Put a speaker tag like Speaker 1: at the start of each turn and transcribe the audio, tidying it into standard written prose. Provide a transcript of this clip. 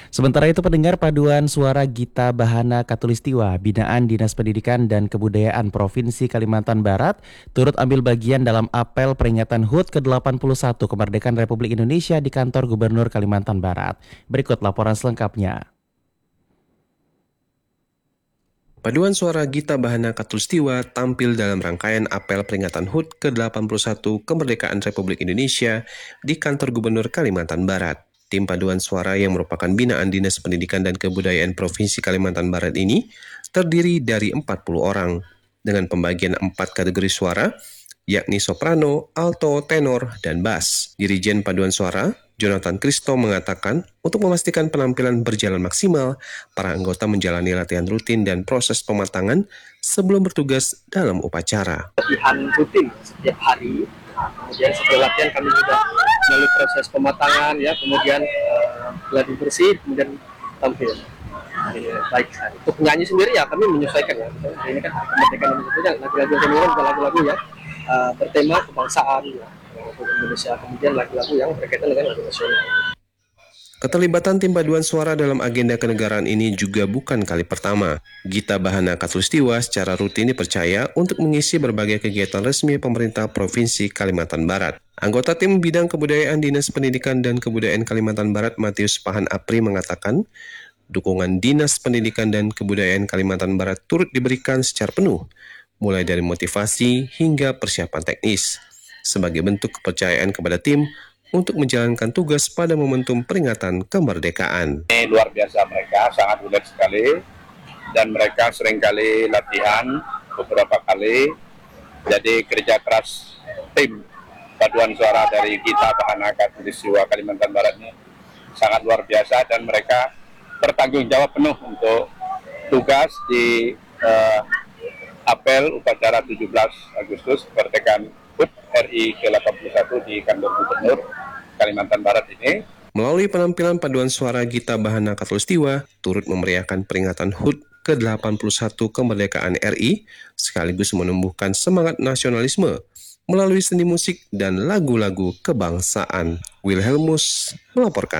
Speaker 1: Sementara itu pendengar paduan suara Gita Bahana Katulistiwa, binaan Dinas Pendidikan dan Kebudayaan Provinsi Kalimantan Barat, turut ambil bagian dalam apel peringatan HUT ke-81 Kemerdekaan Republik Indonesia di kantor Gubernur Kalimantan Barat. Berikut laporan selengkapnya.
Speaker 2: Paduan suara Gita Bahana Katulistiwa tampil dalam rangkaian apel peringatan HUT ke-81 Kemerdekaan Republik Indonesia di kantor Gubernur Kalimantan Barat. Tim paduan suara yang merupakan binaan Dinas Pendidikan dan Kebudayaan Provinsi Kalimantan Barat ini terdiri dari 40 orang dengan pembagian 4 kategori suara, yakni soprano, alto, tenor, dan bass. Dirijen paduan suara, Jonathan Kristo mengatakan, untuk memastikan penampilan berjalan maksimal, para anggota menjalani latihan rutin dan proses pematangan sebelum bertugas dalam upacara.
Speaker 3: Latihan rutin setiap hari, kemudian setelah latihan kami juga melalui proses pematangan, ya, kemudian gladi bersih, kemudian tampil. Baik, untuk penyanyi sendiri ya kami menyesuaikan ya. Ini kan kemerdekaan Indonesia, lagu-lagu yang juga lagu-lagu ya bertema kebangsaan ya, Indonesia, kemudian lagu-lagu yang berkaitan dengan lagu nasional.
Speaker 2: Keterlibatan tim paduan suara dalam agenda kenegaraan ini juga bukan kali pertama. Gita Bahana Katulistiwa secara rutin dipercaya untuk mengisi berbagai kegiatan resmi pemerintah Provinsi Kalimantan Barat. Anggota tim bidang kebudayaan Dinas Pendidikan dan Kebudayaan Kalimantan Barat, Matius Pahan Apri, mengatakan, dukungan Dinas Pendidikan dan Kebudayaan Kalimantan Barat turut diberikan secara penuh, mulai dari motivasi hingga persiapan teknis, sebagai bentuk kepercayaan kepada tim untuk menjalankan tugas pada momentum peringatan kemerdekaan.
Speaker 4: Ini luar biasa, mereka sangat rileks sekali dan mereka seringkali latihan beberapa kali. Jadi kerja keras tim paduan suara dari Gita Bahana Katulistiwa Kalimantan Barat ini sangat luar biasa dan mereka bertanggung jawab penuh untuk tugas di apel upacara 17 Agustus kemerdekaan HUT RI ke-81 di kantor Gubernur Kalimantan Barat ini.
Speaker 2: Melalui penampilan paduan suara Gita Bahana Katulistiwa turut memeriahkan peringatan HUT ke-81 Kemerdekaan RI sekaligus menumbuhkan semangat nasionalisme melalui seni musik dan lagu-lagu kebangsaan. Wilhelmus melaporkan.